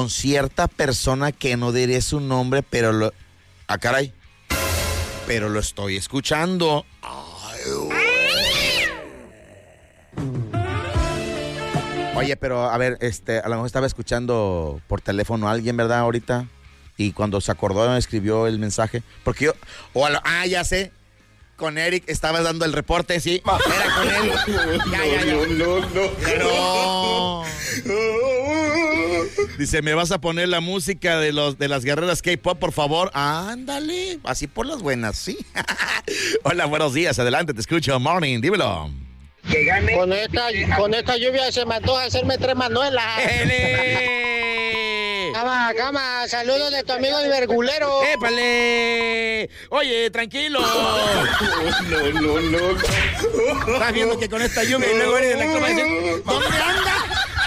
con cierta persona que no diré su nombre, pero lo... Ah, caray. Pero lo estoy escuchando. Oye, pero a ver, a lo mejor estaba escuchando por teléfono a alguien, ¿verdad? Ahorita. Y cuando se acordó me escribió el mensaje. Porque yo... ya sé. Con Eric estabas dando el reporte, sí. Era con él. No. Dice, ¿me vas a poner la música de las guerreras K-pop, por favor? Ándale, así por las buenas, sí. Hola, buenos días, adelante, te escucho. Morning, dímelo. Con esta lluvia se me antoja hacerme 3 manuelas. Cama, saludos de tu amigo el vergulero. ¡Épale! Oye, tranquilo. No. Estás viendo que con esta lluvia y luego eres de la cama dicen, ¿dónde anda?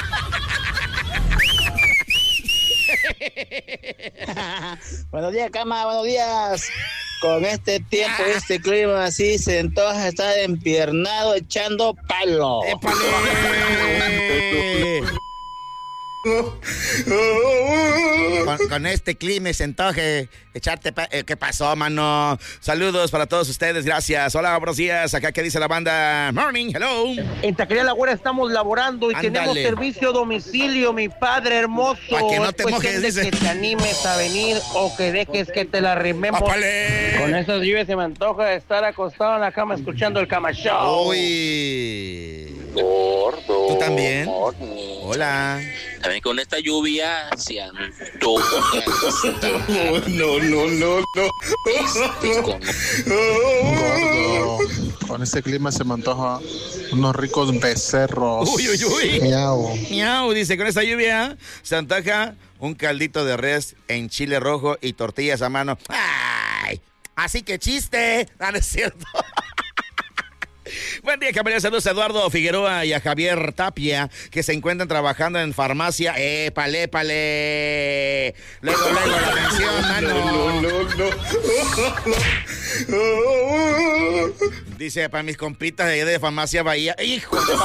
Buenos días, Cama, buenos días. Con este tiempo, este clima así, se antoja estar empiernado echando palo. ¡Épale! Con este clima se antoje echarte ¿qué pasó, mano? Saludos para todos ustedes, gracias. Hola, buenos días. Acá, ¿qué dice la banda? Morning, hello. En Taquería La Güera estamos laborando y tenemos servicio a domicilio, mi padre hermoso. Para que no te mojes, dice. Que te animes a venir o que dejes que te la arrimemos. ¡Apale! Con esas lluvias se me antoja estar acostado en la cama escuchando el Cama Show. Uy. Gordo. ¿Tú también? Morning. Hola. También con esta lluvia se antoja. No. Gordo. Con este clima se me antoja unos ricos becerros. Uy. Miau, dice, con esta lluvia se antoja un caldito de res en chile rojo y tortillas a mano. ¡Ay! Así que chiste. No es cierto. Buen día, caballeros. Saludos a Eduardo Figueroa y a Javier Tapia, que se encuentran trabajando en farmacia. ¡Épale! Luego la mención, mano. No. Dice, para mis compitas de farmacia Bahía. ¡Hijo de...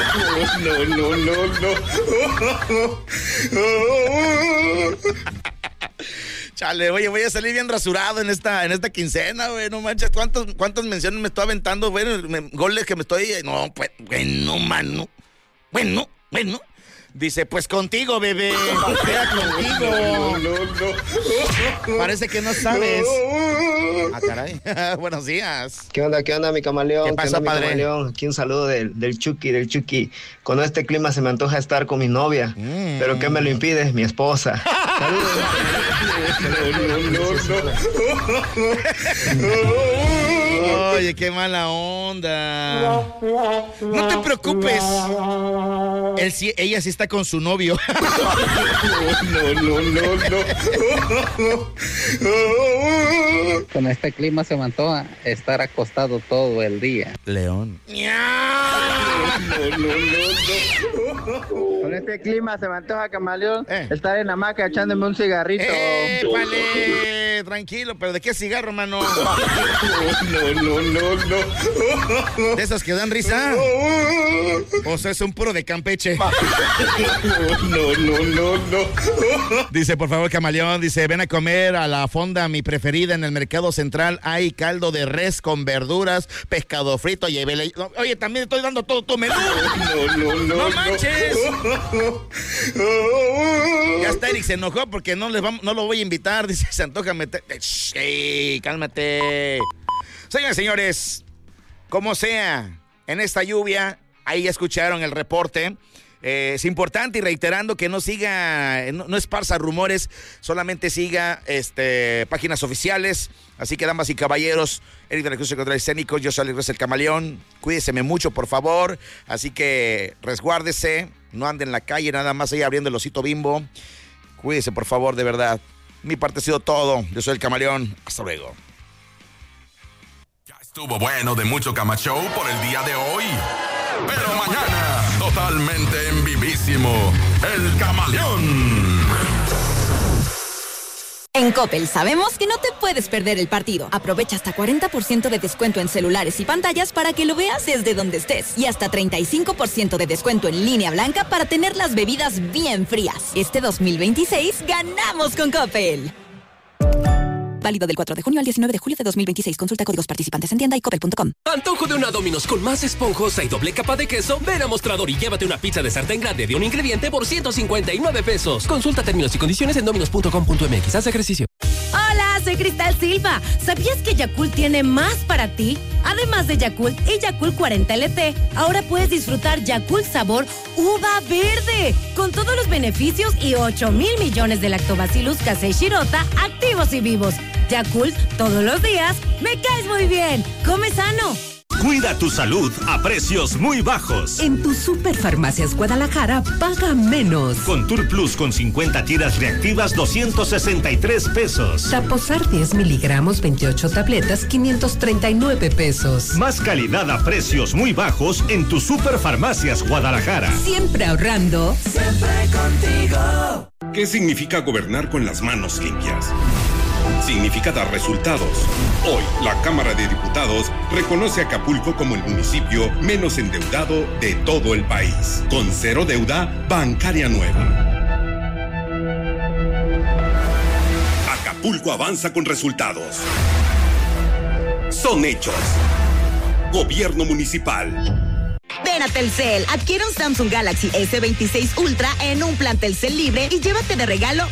No. Chale, oye, voy a salir bien rasurado en esta quincena, güey, no manches, ¿cuántas menciones me estoy aventando, güey? Goles que me estoy... No, pues, bueno, mano. Bueno. Dice, pues contigo, bebé. Queda contigo. No. Parece que no sabes. Ah, caray. Buenos días. ¿Qué onda, mi camaleón? ¿Qué pasa, padre? Camaleón? Aquí un saludo del Chucky. Con este clima se me antoja estar con mi novia. ¿Pero qué me lo impide? Mi esposa. Saludos. Oye, qué mala onda. No te preocupes. Ella sí está con su novio. No. Con este clima se me antoja estar acostado todo el día. León. Con este clima se me antoja, camaleón, estar en la hamaca echándome un cigarrito. Vale, tranquilo, pero ¿de qué cigarro, mano? No. ¿De esos que dan risa? O sea, es un puro de Campeche. No. Dice, por favor, camaleón, dice, ven a comer a la fonda, mi preferida, en el mercado central. Hay caldo de res con verduras, pescado frito, llévele. Oye, también estoy dando todo tu menú. No manches. Ya está, Eric se enojó porque no lo voy a invitar. Dice, se antoja meter. ¡Ey, cálmate! Señores, señores, como sea, en esta lluvia, ahí ya escucharon el reporte. Es importante y reiterando que no siga, no esparza rumores, solamente siga páginas oficiales. Así que, damas y caballeros, Eric de la Cruz, el control escénico, yo soy Alex el Camaleón. Cuídeseme mucho, por favor. Así que resguárdese, no ande en la calle nada más ahí abriendo el osito Bimbo. Cuídese, por favor, de verdad. Mi parte ha sido todo. Yo soy el Camaleón. Hasta luego. Ya estuvo bueno de mucho Cama Show por el día de hoy. Pero mañana, totalmente en vivísimo, el Camaleón. En Coppel sabemos que no te puedes perder el partido. Aprovecha hasta 40% de descuento en celulares y pantallas para que lo veas desde donde estés. Y hasta 35% de descuento en línea blanca para tener las bebidas bien frías. Este 2026 ganamos con Coppel. Válido del 4 de junio al 19 de julio de 2026. Consulta códigos participantes en tienda y coppel.com. Antojo de una Domino's con más esponjosa y doble capa de queso. Ven a Mostrador y llévate una pizza de sartén grande de un ingrediente por 159 pesos. Consulta términos y condiciones en dominos.com.mx. Haz ejercicio. Hola, soy Cristal Silva. ¿Sabías que Yakult tiene más para ti? Además de Yakult y Yakult 40 LT, ahora puedes disfrutar Yakult sabor uva verde, con todos los beneficios y 8,000 millones de lactobacillus casei shirota activos y vivos. Yakult, todos los días, me caes muy bien. Come sano. Cuida tu salud a precios muy bajos. En tu Superfarmacias Guadalajara, paga menos. Con Tour Plus con 50 tiras reactivas, 263 pesos. Taposar 10 miligramos, 28 tabletas, 539 pesos. Más calidad a precios muy bajos en tu Superfarmacias Guadalajara. Siempre ahorrando. Siempre contigo. ¿Qué significa gobernar con las manos limpias? Significa dar resultados. Hoy, la Cámara de Diputados reconoce a Acapulco como el municipio menos endeudado de todo el país, con cero deuda bancaria nueva. Acapulco avanza con resultados. Son hechos. Gobierno municipal. Ven a Telcel, adquiere un Samsung Galaxy S26 Ultra en un plan Telcel libre y llévate de regalo